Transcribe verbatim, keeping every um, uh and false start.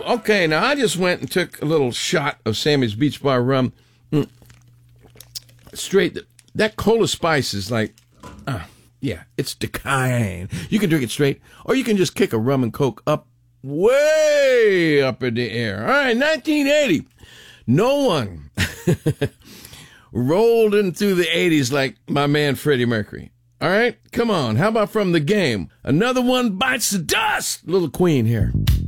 okay, now I just went and took a little shot of Sammy's Beach Bar rum. Mm. Straight, that Cola Spice is like, uh, yeah, it's decaying. You can drink it straight, or you can just kick a rum and coke up, way up in the air. All right, nineteen eighty. No one rolled into the eighties like my man Freddie Mercury. All right, come on. How about from The Game? Another one bites the dust. Little Queen here.